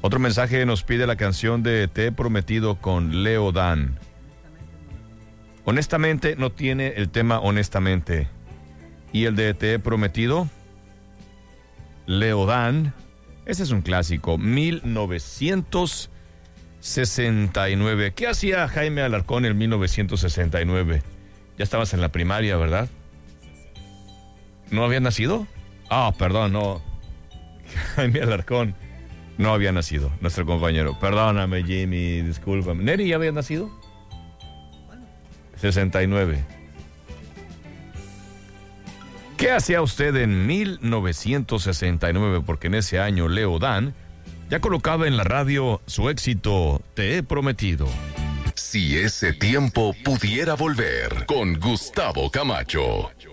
Otro mensaje nos pide la canción de Te he prometido con Leo Dan. Honestamente no tiene el tema honestamente. Y el de Te he prometido, Leo Dan, ese es un clásico, 1969. ¿Qué hacía Jaime Alarcón en 1969? Ya estabas en la primaria, ¿verdad? ¿No había nacido? Perdón, no. Jaime Alarcón no había nacido, nuestro compañero. Perdóname, Jimmy, discúlpame. ¿Neri ya había nacido? 69. ¿Qué hacía usted en 1969? Porque en ese año Leo Dan ya colocaba en la radio su éxito Te he prometido. Si ese tiempo pudiera volver, con Gustavo Camacho.